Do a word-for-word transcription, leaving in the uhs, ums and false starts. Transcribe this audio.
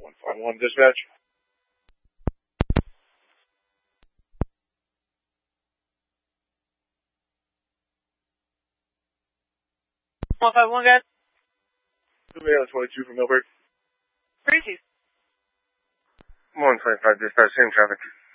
one five one dispatch. one five one, guys. two eight twenty-two from Millburg. Crazy. one twenty-five dispatch, same traffic.